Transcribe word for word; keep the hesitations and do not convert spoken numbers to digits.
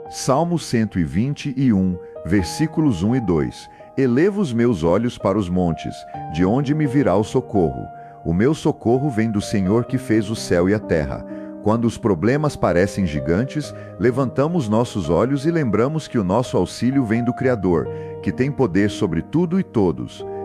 Salmo cento e vinte e um, versículos um e dois. Elevo os meus olhos para os montes, de onde me virá o socorro. O meu socorro vem do Senhor que fez o céu e a terra. Quando os problemas parecem gigantes, levantamos nossos olhos e lembramos que o nosso auxílio vem do Criador, que tem poder sobre tudo e todos.